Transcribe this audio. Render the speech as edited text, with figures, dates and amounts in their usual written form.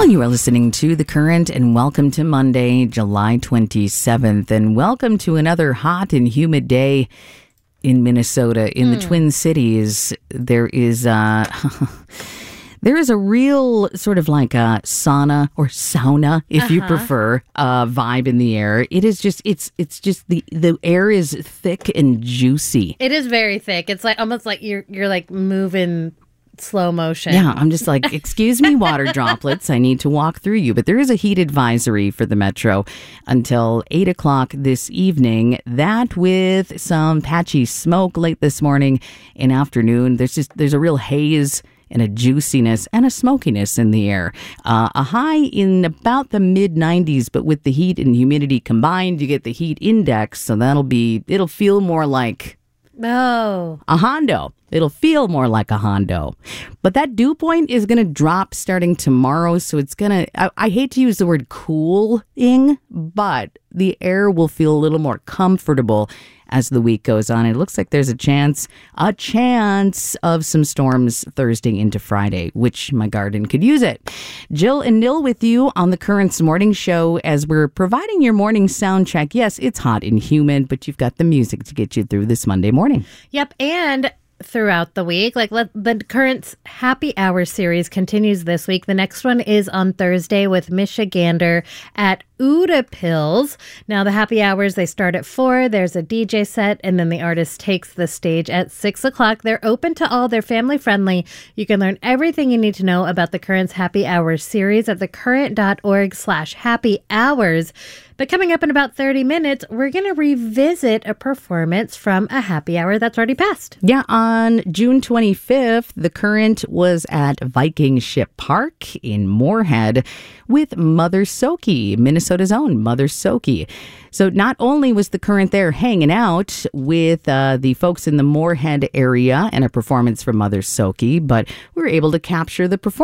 Well, you are listening to The Current, and welcome to Monday, July 27th, and welcome to another hot and humid day in Minnesota. In the Twin Cities, there is there is a real sort of like a sauna or sauna, if you prefer, vibe in the air. It is just, it's just the air is thick and juicy. It is very thick. It's like almost like you're like moving slow motion. Yeah, I'm just like, excuse me, water droplets. I need to walk through you. But there is a heat advisory for the metro until 8 o'clock this evening. That with some patchy smoke late this morning and afternoon. There's a real haze and a juiciness and a smokiness in the air. A high in about the mid-90s, but with the heat and humidity combined, you get the heat index. So it'll feel more like a Hondo. It'll feel more like a Hondo. But that dew point is going to drop starting tomorrow. So it's going to, I hate to use the word cooling, but the air will feel a little more comfortable as the week goes on. It looks like there's a chance of some storms Thursday into Friday, which my garden could use it. Jill and Nil with you on the Currents Morning Show as we're providing your morning sound check. Yes, it's hot and humid, but you've got the music to get you through this Monday morning. Yep, and throughout the week, the Currents Happy Hour series continues this week. The next one is on Thursday with Michigander at Udapils. Now, the happy hours, they start at 4. There's a DJ set, and then the artist takes the stage at 6 o'clock. They're open to all. They're family friendly. You can learn everything you need to know about the Currents Happy Hours series at thecurrent.org/happy hours. But coming up in about 30 minutes, we're going to revisit a performance from a happy hour that's already passed. Yeah, on June 25th, the Current was at Viking Ship Park in Moorhead with Mother Soki, Minnesota's own Mother Soki. So not only was the Current there hanging out with the folks in the Moorhead area and a performance from Mother Soki, but we were able to capture the performance